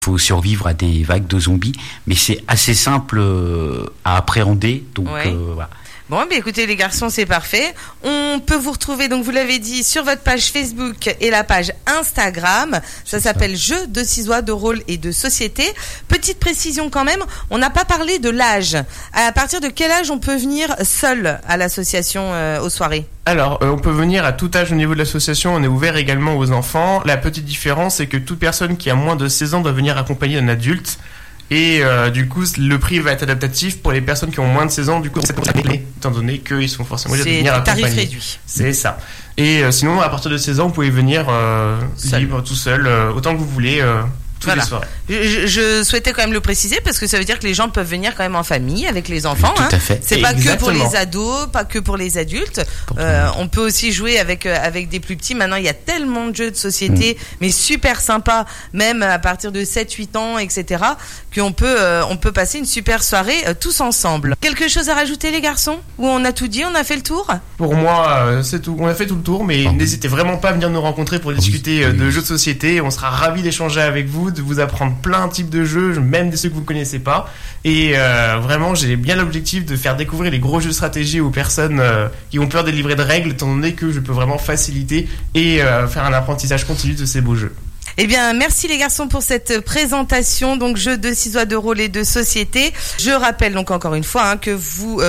faut survivre à des vagues de zombies, mais c'est assez simple à appréhender, donc voilà. Bon, écoutez les garçons, c'est parfait. On peut vous retrouver, donc vous l'avez dit, sur votre page Facebook et la page Instagram. Ça s'appelle Jeux de ciseaux, de rôle et de société. Petite précision quand même, on n'a pas parlé de l'âge. À partir de quel âge on peut venir seul à l'association aux soirées ? Alors, on peut venir à tout âge au niveau de l'association, on est ouvert également aux enfants. La petite différence, c'est que toute personne qui a moins de 16 ans doit venir accompagner un adulte. Et du coup, le prix va être adaptatif pour les personnes qui ont moins de 16 ans. Du coup, c'est pour ça étant donné qu'ils sont forcément obligés de venir accompagner. C'est tarif réduit. C'est ça. Et sinon, à partir de 16 ans, vous pouvez venir libre, tout seul, autant que vous voulez. Toutes les soirées. Je souhaitais quand même le préciser parce que ça veut dire que les gens peuvent venir quand même en famille avec les enfants. Tout à fait. C'est pas que pour les ados, pas que pour les adultes. On peut aussi jouer avec des plus petits. Maintenant, il y a tellement de jeux de société, mais super sympa, même à partir de 7-8 ans, etc., qu'on peut passer une super soirée tous ensemble. Quelque chose à rajouter, les garçons ? Ou on a tout dit, on a fait le tour ? Pour moi, c'est tout. On a fait tout le tour, mais n'hésitez vraiment pas à venir nous rencontrer pour discuter de jeux de société. On sera ravis d'échanger avec vous, de vous apprendre plein de types de jeux, même de ceux que vous ne connaissez pas. Et vraiment, j'ai bien l'objectif de faire découvrir les gros jeux de stratégie aux personnes qui ont peur des livrets de règles, étant donné que je peux vraiment faciliter et faire un apprentissage continu de ces beaux jeux. Eh bien, merci les garçons pour cette présentation, donc jeu de ciseaux, de rôle et de société. Je rappelle donc encore une fois que vous,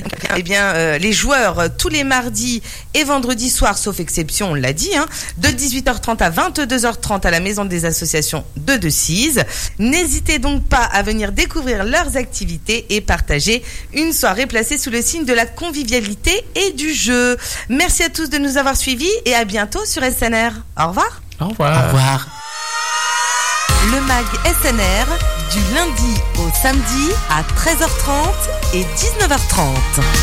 les joueurs tous les mardis et vendredis soirs, sauf exception, on l'a dit, de 18h30 à 22h30 à la maison des associations de Decize. N'hésitez donc pas à venir découvrir leurs activités et partager une soirée placée sous le signe de la convivialité et du jeu. Merci à tous de nous avoir suivis et à bientôt sur SNR. Au revoir. Au revoir. Au revoir. Le MAG SNR, du lundi au samedi à 13h30 et 19h30.